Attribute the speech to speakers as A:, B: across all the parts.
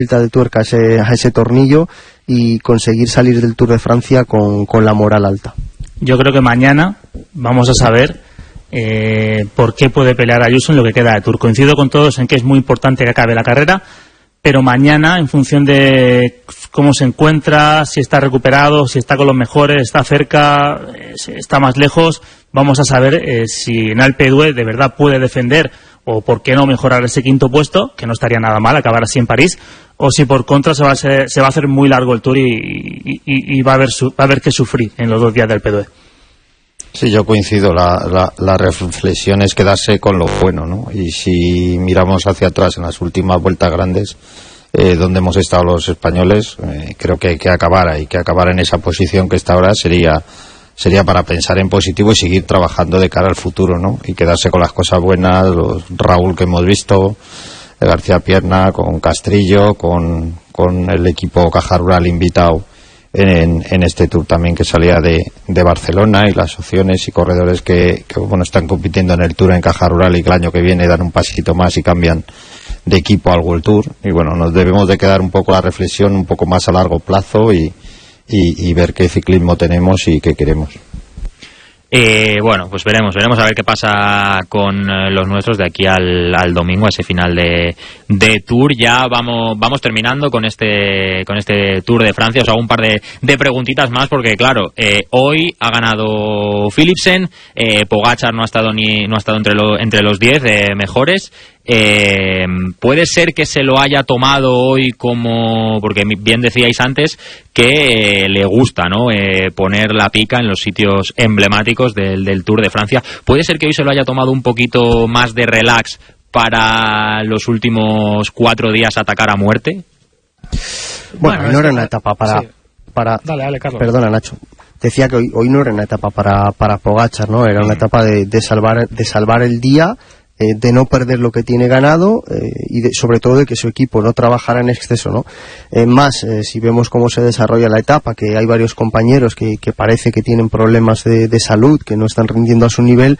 A: de tuerca a ese tornillo y conseguir salir del Tour de Francia con la moral alta.
B: Yo creo que mañana vamos a saber por qué puede pelear Ayuso en lo que queda de Tour. Coincido con todos en que es muy importante que acabe la carrera, pero mañana, en función de cómo se encuentra, si está recuperado, si está con los mejores, está cerca, está más lejos, vamos a saber si en Alpe d'Huez de verdad puede defender o por qué no mejorar ese quinto puesto, que no estaría nada mal acabar así en París, o si por contra se va a hacer muy largo el Tour y va a haber que sufrir en los 2 días del Alpe d'Huez.
C: Sí, yo coincido. La reflexión es quedarse con lo bueno, ¿no? Y si miramos hacia atrás en las últimas vueltas grandes, donde hemos estado los españoles, creo que hay que acabar en esa posición que está ahora sería para pensar en positivo y seguir trabajando de cara al futuro, ¿no? Y quedarse con las cosas buenas, los Raúl que hemos visto, García Pierna, con Castrillo, con el equipo Caja Rural invitado en este Tour también que salía de Barcelona, y las opciones y corredores que están compitiendo en el Tour en Caja Rural y que el año que viene dan un pasito más y cambian de equipo al World Tour. Y bueno, nos debemos de quedar un poco la reflexión un poco más a largo plazo y ver qué ciclismo tenemos y qué queremos.
D: Bueno, pues veremos a ver qué pasa con los nuestros de aquí al domingo, a ese final de Tour. Ya vamos terminando con este Tour de Francia. Os hago un par de preguntitas más porque claro, hoy ha ganado Philipsen, Pogačar no ha estado entre los 10 mejores. Puede ser que se lo haya tomado hoy como, porque bien decíais antes que le gusta, ¿no? Poner la pica en los sitios emblemáticos del Tour de Francia. Puede ser que hoy se lo haya tomado un poquito más de relax para los últimos 4 días atacar a muerte.
A: Bueno, no era una etapa para
E: Dale, Carlos.
A: Perdona, Nacho. Decía que hoy no era una etapa para Pogačar, ¿no? Era una etapa de salvar el día, de no perder lo que tiene ganado y sobre todo de que su equipo no trabajara en exceso, ¿no? Si vemos cómo se desarrolla la etapa, que hay varios compañeros que parece que tienen problemas de salud, que no están rindiendo a su nivel,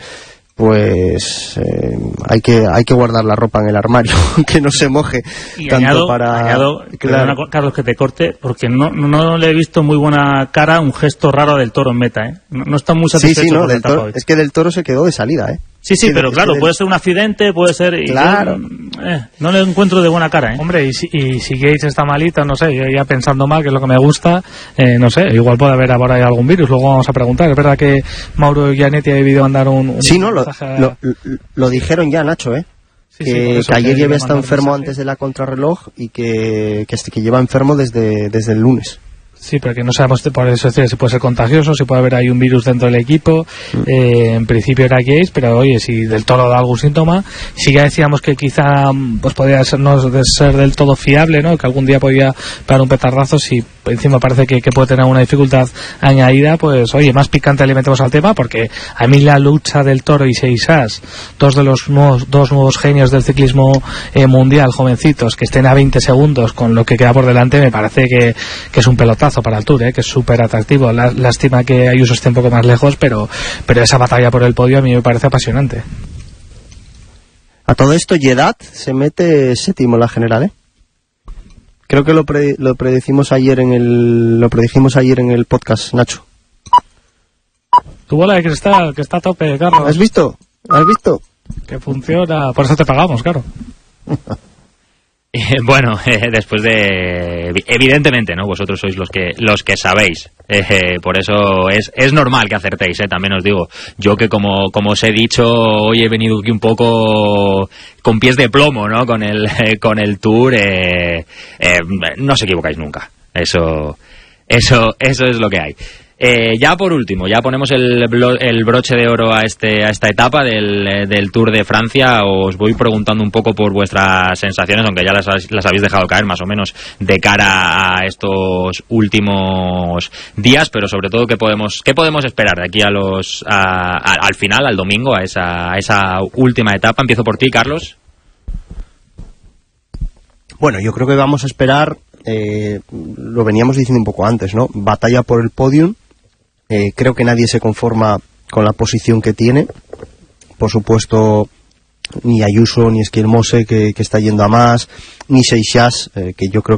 A: pues hay que guardar la ropa en el armario, que no se moje.
B: Y
A: tanto
B: añado,
A: claro.
B: Carlos, que te corte, porque no le he visto muy buena cara un gesto raro del Toro en meta, ¿eh? No está muy satisfecho.
A: Sí, no, es que del Toro se quedó de salida, ¿eh?
B: Sí, pero claro, puede ser un accidente, puede ser...
A: Claro.
B: No le encuentro de buena cara, ¿eh?
E: Hombre, y si Gates está malita, no sé, yo ya pensando mal, que es lo que me gusta, no sé, igual puede haber ahora ahí algún virus, luego vamos a preguntar. Es verdad que Mauro Gianetti ha debido mandar un
A: sí, no, lo dijeron ya, Nacho, ¿eh? Que ayer ya había estado enfermo antes de la contrarreloj y que lleva enfermo desde el lunes.
E: Sí, pero que no sabemos, por eso decir, si puede ser contagioso, si puede haber ahí un virus dentro del equipo. En principio era Gates, pero oye, si del Toro da algún síntoma, si ya decíamos que quizá pues podría ser, no ser del todo fiable, ¿no? Que algún día podía pegar un petardazo, si encima parece que puede tener una dificultad añadida, pues oye, más picante le metemos al tema, porque a mí la lucha del Toro y Seixas, dos nuevos genios del ciclismo mundial, jovencitos, que estén a 20 segundos con lo que queda por delante, me parece que es un pelotazo para el Tour, que es súper atractivo. Lástima que Ayuso esté un poco más lejos, pero esa batalla por el podio a mí me parece apasionante.
A: A todo esto, Yedat se mete séptimo en la general, ¿eh? Creo que lo predijimos ayer en el podcast, Nacho.
E: Tu bola de cristal, que está a tope, Carlos.
A: ¿Has visto?
E: Que funciona, por eso te pagamos, claro.
D: Bueno, después de... Evidentemente, ¿no? Vosotros sois los que sabéis. Por eso es normal que acertéis, también os digo. Yo que como os he dicho, hoy he venido aquí un poco con pies de plomo, ¿no? Con el Tour. No os equivocáis nunca. Eso es lo que hay. Ya por último, ya ponemos el broche de oro a esta etapa del Tour de Francia. Os voy preguntando un poco por vuestras sensaciones, aunque ya las habéis dejado caer más o menos de cara a estos últimos días, pero sobre todo qué podemos esperar de aquí al final, al domingo, a esa última etapa. Empiezo por ti, Carlos.
A: Bueno, yo creo que vamos a esperar, lo veníamos diciendo un poco antes, ¿no? Batalla por el podium. Creo que nadie se conforma con la posición que tiene. Por supuesto, ni Ayuso, ni Esquirmose, que está yendo a más, ni Seixas, que yo creo